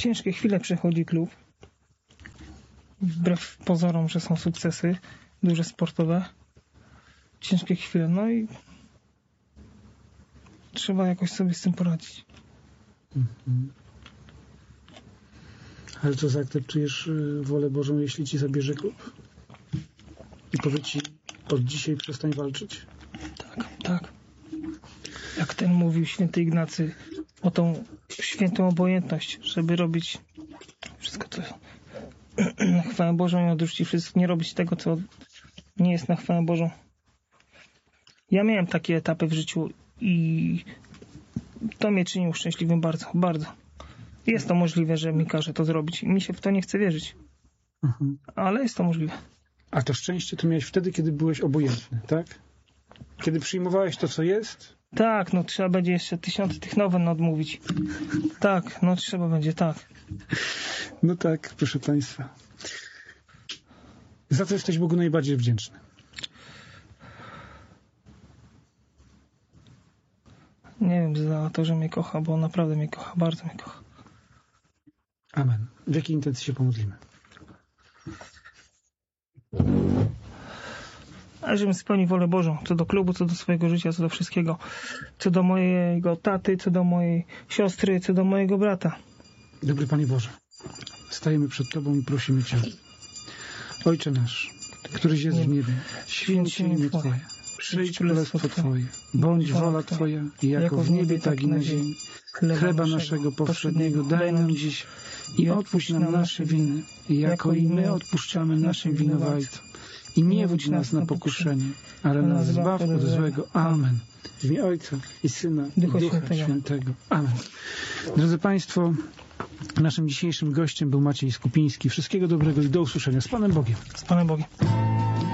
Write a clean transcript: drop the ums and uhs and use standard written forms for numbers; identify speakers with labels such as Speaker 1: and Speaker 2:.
Speaker 1: ciężkie chwile przechodzi klub. Wbrew pozorom, że są sukcesy duże sportowe. Ciężkie chwile, no i trzeba jakoś sobie z tym poradzić.
Speaker 2: Ale co, zaakceptujesz wolę Bożą, jeśli ci zabierze klub? I powie ci, od dzisiaj przestań walczyć?
Speaker 1: Tak. Jak ten mówił święty Ignacy, o tą świętą obojętność, żeby robić wszystko, co na chwałę Bożą i odrzucić wszystko, nie robić tego, co nie jest na chwałę Bożą. Ja miałem takie etapy w życiu i to mnie czyniło szczęśliwym bardzo, bardzo. Jest to możliwe, że mi każe to zrobić i mi się w to nie chce wierzyć. Ale jest to możliwe.
Speaker 2: A to szczęście to miałeś wtedy, kiedy byłeś obojętny, tak? Kiedy przyjmowałeś to, co jest?
Speaker 1: Tak, no trzeba będzie jeszcze 1000 tych nowen odmówić. Tak, no trzeba będzie, tak.
Speaker 2: No tak, proszę Państwa. Za co jesteś Bogu najbardziej wdzięczny?
Speaker 1: Nie wiem, za to, że mnie kocha, bo on naprawdę mnie kocha, bardzo mnie kocha.
Speaker 2: Amen. W jakiej intencji się pomodlimy?
Speaker 1: A żebym spełnił wolę Bożą, co do klubu, co do swojego życia, co do wszystkiego. Co do mojego taty, co do mojej siostry, co do mojego brata.
Speaker 2: Dobry Panie Boże, stajemy przed Tobą i prosimy Cię. Ojcze nasz, któryś jest w niebie, święć się imię Twoje. Przyjdź królestwo Twoje. Bądź wola Twoja, jako w niebie, tak i na ziemi. Chleba naszego powszedniego daj nam dziś i odpuść nam nasze winy, jako i my odpuszczamy naszym winowajcom. I nie wódź nas na pokuszenie, ale nas zbaw od złego. Amen. W imię Ojca i Syna i Ducha Świętego. Amen. Drodzy Państwo, naszym dzisiejszym gościem był Maciej Skupiński. Wszystkiego dobrego i do usłyszenia. Z Panem Bogiem.
Speaker 1: Z Panem Bogiem.